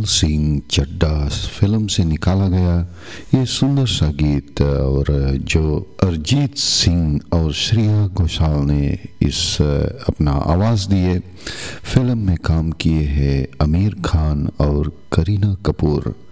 लाल Singh Chaddha film से निकाला गया ये सुंदर सा गीत, और जो अरिजीत सिंह और श्रेया घोषाल ने इस अपना आवाज़ दिए। फिल्म में काम किए हैं आमिर खान और करीना कपूर।